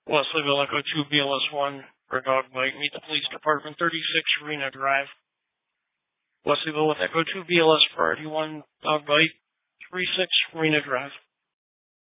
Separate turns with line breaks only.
Wesleyville Echo 2 BLS 1 for a dog bite. Meet the police department, 36 Arena Drive. Wesleyville with Echo 2 BLS for RD1 dog bite, 36 Arena Drive.